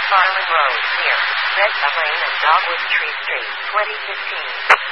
Farland Road, near Red Lane and Dogwood Tree Street, 2015.